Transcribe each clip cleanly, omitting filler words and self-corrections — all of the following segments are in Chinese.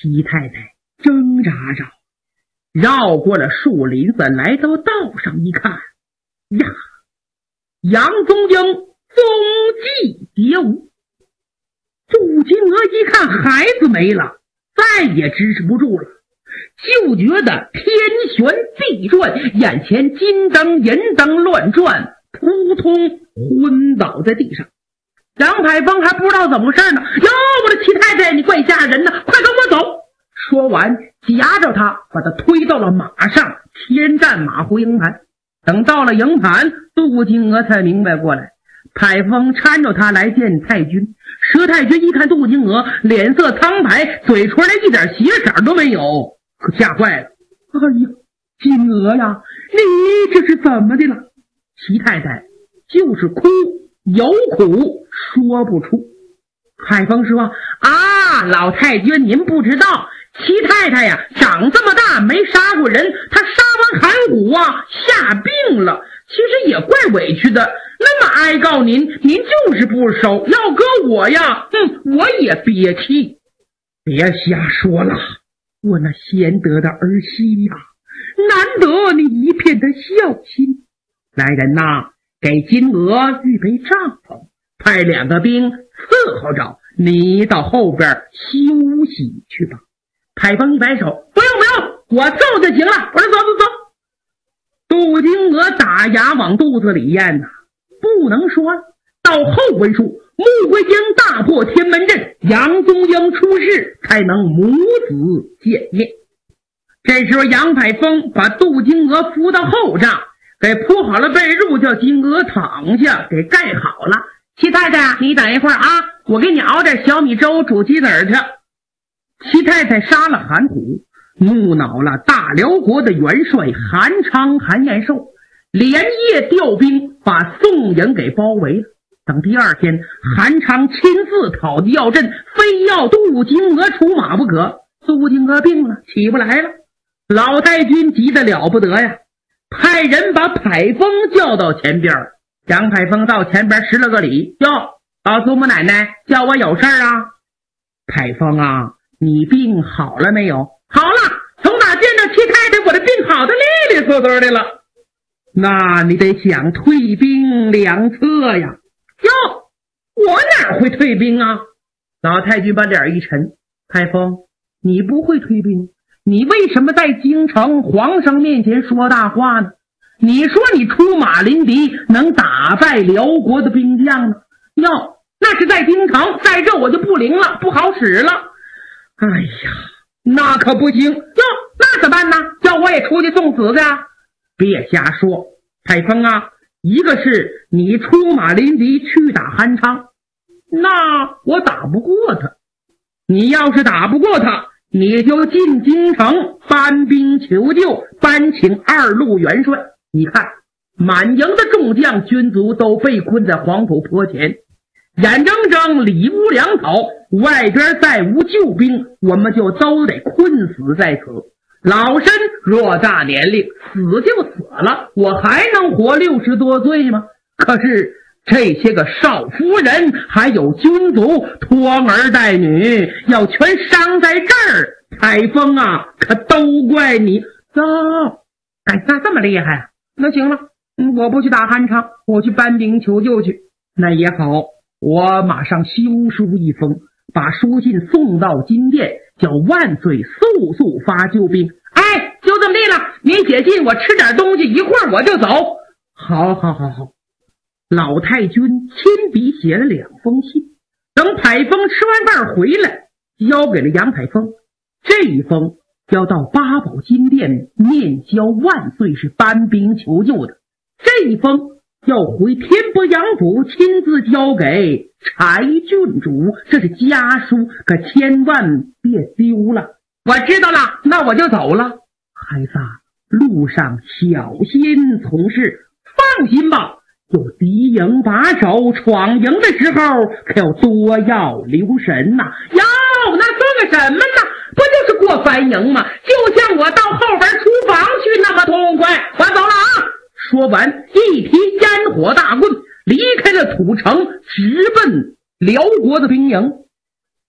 齐太太挣扎着绕过了树林子，来到道上一看，呀，杨宗英踪迹皆无。杜金娥一看孩子没了，再也支持不住了，就觉得天旋地转，眼前金灯银灯乱转，扑通昏倒在地上。杨排风还不知道怎么回事呢，哟，我的齐太太，你怪吓人呢，快跟我走！说完夹着他把他推到了马上，天战马回营盘。等到了营盘，杜金娥才明白过来，排风搀着他来见太君。佘太君一看杜金娥脸色苍白，嘴唇连一点血色都没有，可吓坏了。哎呀，金娥呀，你这是怎么的了？齐太太就是哭，有苦说不出。海风说啊，老太君您不知道，齐太太呀长这么大没杀过人，她杀完韩虎啊下病了，其实也怪委屈的，那么哀告您，您就是不收，要搁我呀我也憋气。别瞎说了，我那贤德的儿媳呀，难得你一片的孝心。来人呐，给金娥预备帐篷，派2个兵伺候着，你到后边休息去吧。海风一摆手，不用，我揍就行了，我说走。杜金娥打牙往肚子里咽呐，不能说了。到后文书，穆桂英大破天门阵，杨宗英出事，才能母子见面。这时候杨排风把杜金娥扶到后帐，给铺好了被褥，叫金娥躺下，给盖好了。齐太太，你等一会儿啊，我给你熬点小米粥煮鸡子去。齐太太杀了韩虎，怒恼了大辽国的元帅韩昌、韩延寿，连夜调兵把宋营给包围了。等第二天，韩昌亲自讨击要阵，非要杜金娥出马不可。杜金娥病了，起不来了。老太君急得了不得呀，派人把排风叫到前边。杨排风到前边施了个礼，哟，老祖母奶奶叫我有事啊。排风啊，你病好了没有？好了，从哪见着齐太太，我的病好的利利索索的了。那你得想退兵两策呀。哟，我哪会退兵啊？老太君把脸一沉，排风，你不会退兵，你为什么在京城皇上面前说大话呢？你说你出马临敌，能打败辽国的兵将呢？哟，那是在京城，在这我就不灵了，不好使了。哎呀，那可不行。哟，那怎么办呢？叫我也出去送死去啊？别瞎说，排风啊，一个是你出马临敌去打韩昌，那我打不过他。你要是打不过他，你就进京城搬兵求救，搬请2路元帅。你看满营的众将军卒都被困在黄埔坡前，眼睁睁里无粮草，外边再无救兵，我们就都得困死在此。老身偌大年龄，死就死了，我还能活60多岁吗？可是这些个少夫人还有军卒拖儿带女，要全伤在这儿，排风啊，可都怪你。那这么厉害啊？那行了，我不去打韩昌，我去搬兵求救去。那也好，我马上修书一封，把书信送到金殿，叫万岁速发救兵。哎，就这么地了，您写信，我吃点东西，一会儿我就走。好。老太君亲笔写了2封信，等排风吃完饭回来，交给了杨排风。这一封要到八宝金殿面交万岁是搬兵求救的，这一封要回天波杨府亲自交给柴郡主，这是家书，可千万别丢了。我知道了，那我就走了。孩子，路上小心从事，放心吧，有敌营把守，闯营的时候可要多要留神呐。哟，那说个什么呢？不就是过番营吗？就像我到后边厨房去那么痛快。我走了啊！说完，一提烟火大棍，离开了土城，直奔辽国的兵营。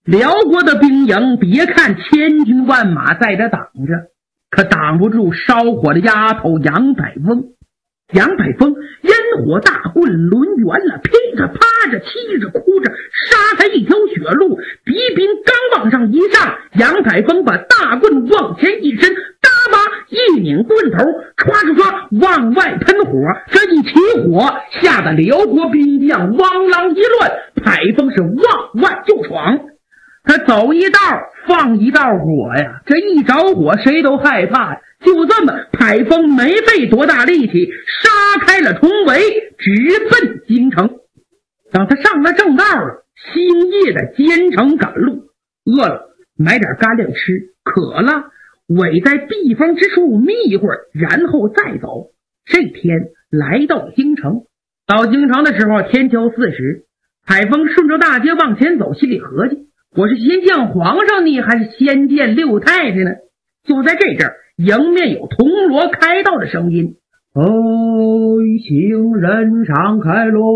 辽国的兵营别看千军万马在这挡着，可挡不住烧火的丫头杨百峰。杨百峰烟火大棍抡圆了，噼着啪着，气着哭着，杀开一条血路。敌兵刚往上一上，杨百峰把大棍往前一伸，搭吧一拧棍头，唰唰唰往外喷火。这一起火，吓得辽国兵将汪啷一乱，百峰是往外就闯。他走一道放一道火呀，这一着火谁都害怕呀。就这么，海峰没费多大力气，杀开了重围，直奔京城。等他上了正道了，星夜的兼程赶路，饿了买点干粮吃，渴了围在避风之处眯一会儿，然后再走。这天来到京城，到京城的时候天桥40，海峰顺着大街往前走，心里合计，我是先见皇上呢，还是先见六太太呢？就在这阵儿，迎面有铜锣开道的声音：“行人常开喽！”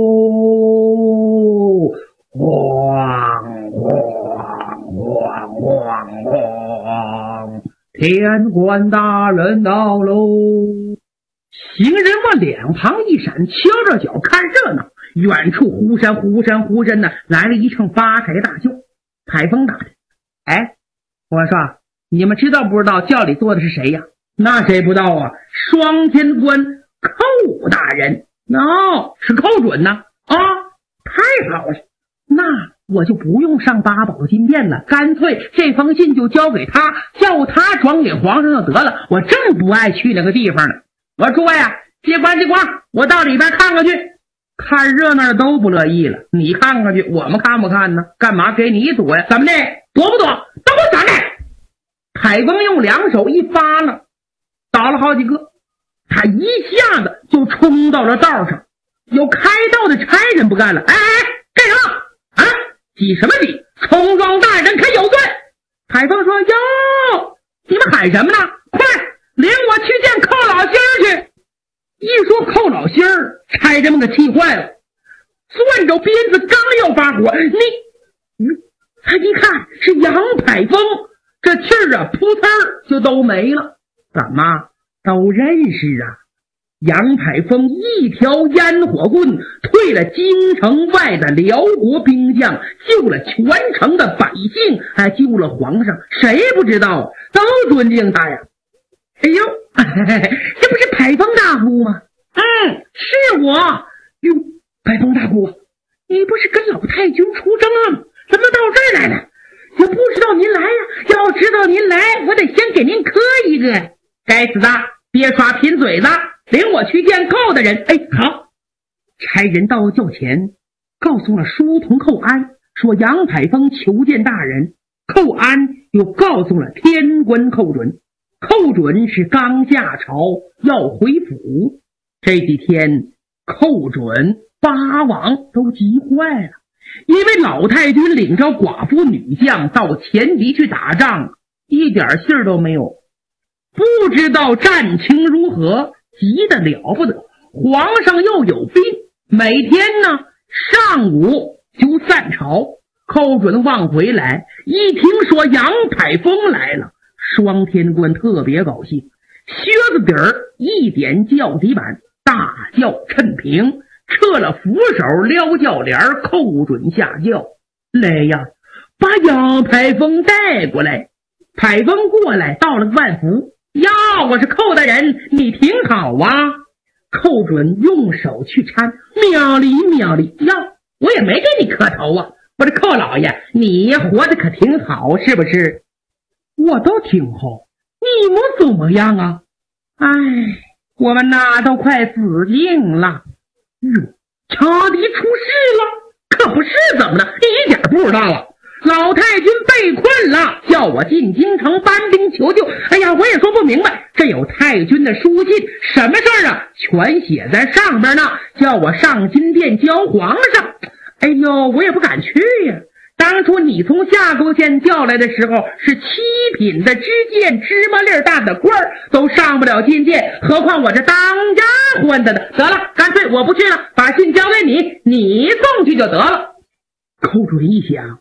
晃晃晃晃晃，天官大人到喽！行人往两旁一闪，敲着脚看热闹。远处呼山呼山呼山的来了一乘八抬大轿。海峰打听：“哎，我说你们知道不知道轿里坐的是谁呀？”“那谁不知道啊？双天官寇大人。”“是寇准呢。”“啊，太好了，那我就不用上八宝金殿了，干脆这封信就交给他，叫他转给皇上就得了。我正不爱去那个地方呢。我说诸位啊，接官，我到里边看看去。”看热闹的都不乐意了，“你看看去，我们看不看呢？干嘛给你躲呀？怎么的？躲不躲？都给我闪开！”海峰用两手一发了，倒了好几个，他一下子就冲到了道上。有开道的差人不干了：“哎，干什么啊？挤什么挤？冲撞大人可有罪！”海峰说：“哟，你们喊什么呢？快领我去见寇老仙儿去！”一说寇老仙儿，差人们给气坏了，攥着鞭子刚要发火，他一看是杨百峰，这气儿啊扑呲儿就都没了。怎么都认识啊？杨百峰一条烟火棍退了京城外的辽国兵将，救了全城的百姓，还救了皇上，谁不知道？都尊敬他呀。哎呦，这不是百峰大姑吗？是我。哟，百峰大姑，你不是跟老太君出征了吗？怎么到这儿来了？也不知道您来呀，要知道您来，我得先给您磕一个。该死的，别耍贫嘴子，领我去见寇大人。哎，好。差人到轿前，告诉了书童寇安，说杨百峰求见大人。寇安又告诉了天官寇准。寇准是刚下朝要回府，这几天寇准八王都急坏了，因为老太君领着寡妇女将到前敌去打仗，一点信儿都没有，不知道战情如何，急得了不得。皇上又有病，每天呢上午就散朝。寇准往回来，一听说杨百峰来了，双天官特别高兴，靴子底儿一点轿底板，大轿趁平，撤了扶手，撩轿帘，寇准下轿。来呀，把杨百峰带过来。百峰过来，到了万福。呀，我是寇大人，你挺好啊。寇准用手去搀，妙理妙理。呀，我也没给你磕头啊。我这寇老爷，你活得可挺好，是不是？我都挺好，你们怎么样啊？哎，我们那都快死定了。哟，差敌出事了？可不是，怎么了？一点不知道啊。老太君被困了，叫我进京城搬兵求救。哎呀，我也说不明白，这有太君的书信，什么事儿啊？全写在上边呢，叫我上金殿交皇上。哎呦，我也不敢去呀。当初你从夏州县调来的时候，是7品的知县，芝麻粒大的官儿都上不了金殿，何况我这当家鬟的呢？得了，干脆我不去了，把信交给你，你送去就得了。寇准一想，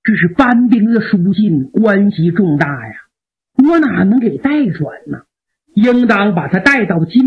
这是班兵的书信，关系重大呀，我哪能给代转呢？应当把他带到金